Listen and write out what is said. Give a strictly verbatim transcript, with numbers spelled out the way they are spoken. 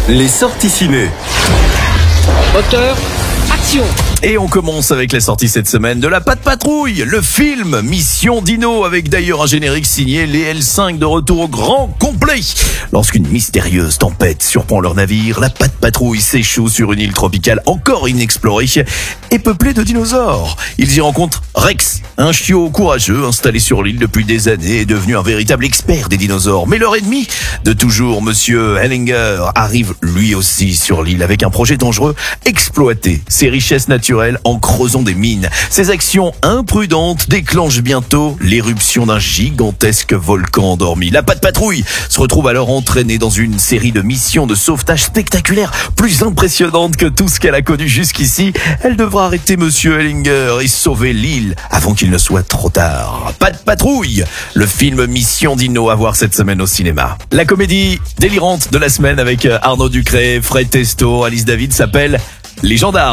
Les sorties ciné. Moteur, action. Et on commence avec la sortie cette semaine de La Patte Patrouille, le film Mission Dino, avec d'ailleurs un générique signé les L cinq de retour au grand complet. Lorsqu'une mystérieuse tempête surprend leur navire, La Patte Patrouille s'échoue sur une île tropicale encore inexplorée et peuplée de dinosaures. Ils y rencontrent Rex, un chiot courageux installé sur l'île depuis des années et devenu un véritable expert des dinosaures. Mais leur ennemi de toujours, Monsieur Hellinger, arrive lui aussi sur l'île avec un projet dangereux, exploiter ses richesses naturelles en creusant des mines. Ces actions imprudentes déclenchent bientôt l'éruption d'un gigantesque volcan endormi. La Patte Patrouille se retrouve alors entraînée dans une série de missions de sauvetage spectaculaires, plus impressionnantes que tout ce qu'elle a connu jusqu'ici. Elle devra arrêter Monsieur Hellinger et sauver l'île avant qu'il ne soit trop tard. Patte Patrouille, le film Mission Dino à voir cette semaine au cinéma. La comédie délirante de la semaine avec Arnaud Ducré, Fred Testo, Alice David s'appelle Les Gendarmes.